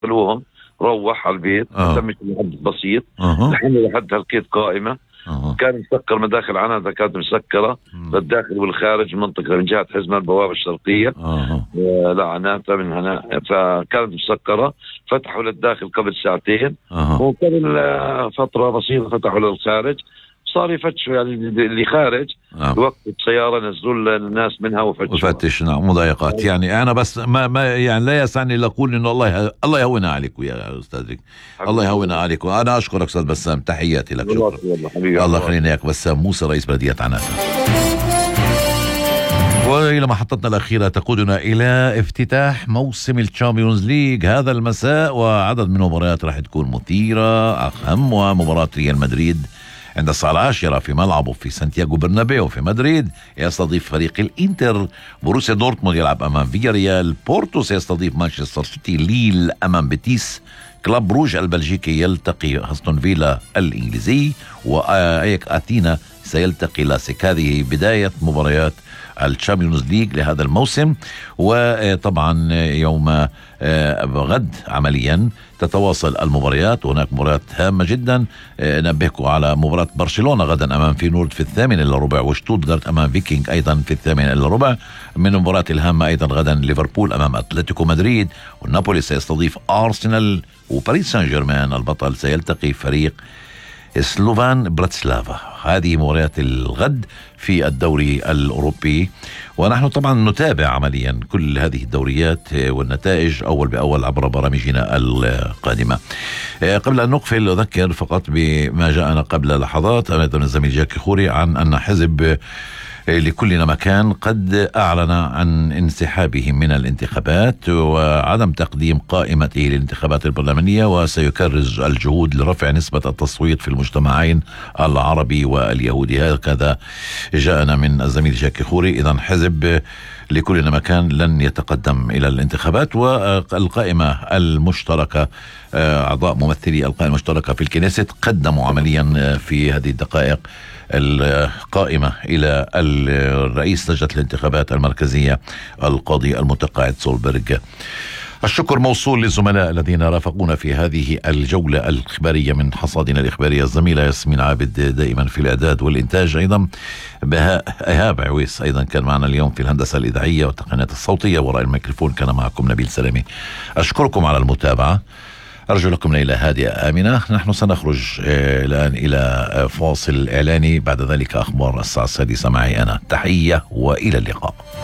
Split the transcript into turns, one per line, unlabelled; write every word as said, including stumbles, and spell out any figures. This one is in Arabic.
قبلوهم روح على البيت
آه.
تمش لحد بسيط
أه.
لحد لحد هالكيت قائمة.
أه.
كان مسكر مداخل عنها كانت مسكرة بالداخل والخارج المنطقة من جهة حزمة البوابة الشرقية
أه.
لعناتها من هنا، فكانت مسكرة. فتحوا للداخل قبل ساعتين
أه.
وقبل فترة بسيطة فتحوا للخارج، صار يفتشوا يعني اللي خارج.
نعم.
وقت السيارة نزلوا الناس منها وفتشوا
وفتش. نعم مضايقات. يعني أنا بس ما, ما يعني لا يسعني إلا أقول إنه الله الله يهونها عليكم يا أستاذ، الله يهونها عليكم. أنا أشكرك أستاذ بسام، تحياتي لك. شكرا. الله يخلينا إياك. بسام موسى رئيس بلدية عنابة. وإلى محطتنا الأخيرة تقودنا إلى افتتاح موسم الشامبيونز ليج هذا المساء، وعدد من المباريات راح تكون مثيرة، أهمها مباراة ريال مدريد عند الساعة العاشرة في ملعبه في سانتياغو برنابيو في مدريد، يستضيف فريق الإنتر. بروسيا دورتموند يلعب أمام فياريال. بورتو سيستضيف مانشستر سيتي. ليل أمام بيتيس. كلاب بروج البلجيكي يلتقي أستون فيلا الإنجليزي. وأيك أثينا سيلتقي لاسيك. هذه بداية مباريات الشامبيونز ليج لهذا الموسم. وطبعا يوم غد عمليا تتواصل المباريات، وهناك مباريات هامة جدا. نبهكم على مباراة برشلونة غدا أمام فينورد في الثامن إلا ربع، وشتوتغارت أمام فيكينج أيضا في الثامن إلا ربع. من المباريات الهامة أيضا غدا ليفربول أمام أتلتيكو مدريد، والنابولي سيستضيف أرسنال، وباريس سان جيرمان البطل سيلتقي فريق سلوفان براتسلافا. هذه مباريات الغد في الدوري الأوروبي، ونحن طبعا نتابع عمليا كل هذه الدوريات والنتائج أول بأول عبر برامجنا القادمة. قبل أن نقفل أذكر فقط بما جاءنا قبل لحظات أيضا من الزميل جاكي خوري عن أن حزب لكلنا مكان قد أعلن عن انسحابه من الانتخابات وعدم تقديم قائمته للانتخابات البرلمانية، وسيكرس الجهود لرفع نسبة التصويت في المجتمعين العربي واليهودي. هكذا جاءنا من الزميل جاكي خوري. إذن حزب لكلنا مكان لن يتقدم إلى الانتخابات، والقائمة المشتركة أعضاء ممثلي القائمة المشتركة في الكنيست قدموا عمليا في هذه الدقائق القائمة إلى الرئيس لجنة الانتخابات المركزية القاضي المتقاعد سولبرغ. الشكر موصول للزملاء الذين رافقونا في هذه الجولة الإخبارية من حصادنا الإخبارية، الزميلة ياسمين عابد دائما في الإعداد والإنتاج، أيضا بهاء إيهاب عويس أيضا كان معنا اليوم في الهندسة الإذاعية والتقنيات الصوتية، وراء الميكروفون كان معكم نبيل سلامي. أشكركم على المتابعة، أرجو لكم ليلة هادئة آمنة. نحن سنخرج الآن إلى فاصل إعلاني، بعد ذلك أخبار الساعة السادسة معي أنا. تحية وإلى اللقاء.